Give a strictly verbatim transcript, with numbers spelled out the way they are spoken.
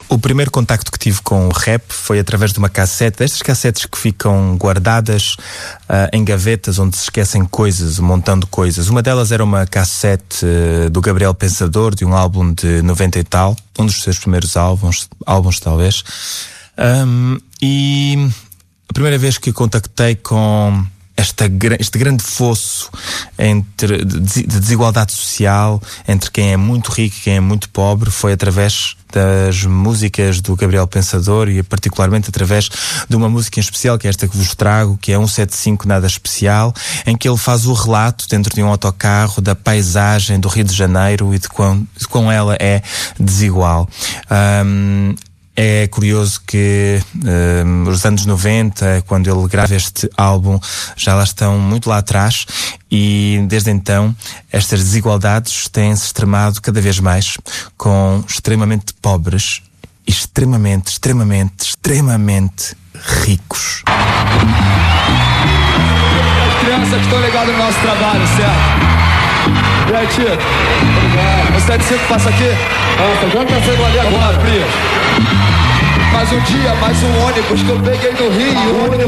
O primeiro contacto que tive com o rap foi através de uma cassete, destas cassetes que ficam guardadas uh, em gavetas onde se esquecem coisas, montando coisas. Uma delas era uma cassete uh, do Gabriel Pensador, de um álbum de noventa e tal, um dos seus primeiros álbuns, álbuns talvez. Um, e a primeira vez que contactei com Esta, este grande fosso entre, de, de desigualdade social entre quem é muito rico e quem é muito pobre foi através das músicas do Gabriel Pensador e particularmente através de uma música em especial, que é esta que vos trago, que é cento e setenta e cinco Nada Especial, em que ele faz o relato dentro de um autocarro da paisagem do Rio de Janeiro e de quão, de quão ela é desigual. Um, É curioso que um, os anos noventa, quando ele grava este álbum, já lá estão muito lá atrás e desde então estas desigualdades têm-se extremado cada vez mais, com extremamente pobres e extremamente, extremamente, extremamente ricos. As crianças que estão ligadas no nosso trabalho, certo? E aí, Tito? Obrigado. O sete cinco passa aqui? Passa, já tá saindo ali agora, Prias. Mais um dia, mais um ônibus que eu peguei no Rio.